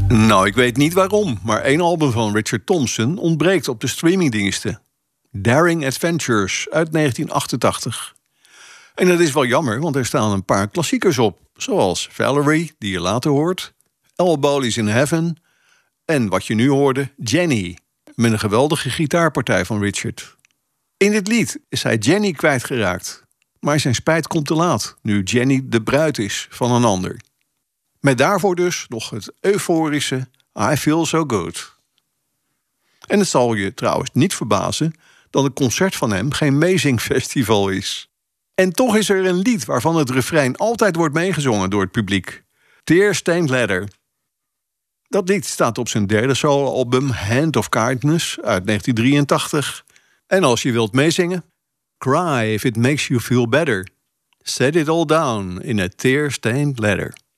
Nou, ik weet niet waarom, maar één album van Richard Thompson ontbreekt op de streamingdiensten. Daring Adventures uit 1988. En dat is wel jammer, want er staan een paar klassiekers op. Zoals Valerie, die je later hoort, All Bodies in Heaven en wat je nu hoorde, Jenny, met een geweldige gitaarpartij van Richard. In dit lied is hij Jenny kwijtgeraakt. Maar zijn spijt komt te laat, nu Jenny de bruid is van een ander. Met daarvoor dus nog het euforische I Feel So Good. En het zal je trouwens niet verbazen dat een concert van hem geen meezingfestival is. En toch is er een lied waarvan het refrein altijd wordt meegezongen door het publiek. Tear-Stained Leather. Dat lied staat op zijn derde soloalbum Hand of Kindness uit 1983. En als je wilt meezingen, cry if it makes you feel better. Set it all down in a tear-stained letter.